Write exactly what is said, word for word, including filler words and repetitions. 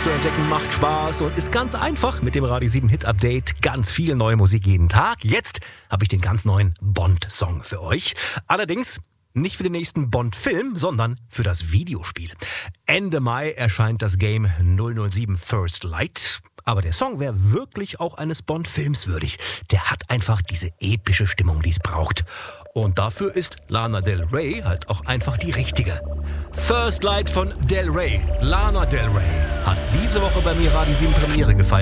zu entdecken macht Spaß und ist ganz einfach mit dem Radio sieben Hit Update. Ganz viel neue Musik jeden Tag. Jetzt habe ich den ganz neuen Bond-Song für euch. Allerdings nicht für den nächsten Bond-Film, sondern für das Videospiel. Ende Mai erscheint das Game null null sieben First Light. Aber der Song wäre wirklich auch eines Bond-Films würdig. Der hat einfach diese epische Stimmung, die es braucht. Und dafür ist Lana Del Rey halt auch einfach die richtige. First Light von Del Rey, Lana Del Rey, hat diese Woche bei mir Radio sieben Premiere gefeiert.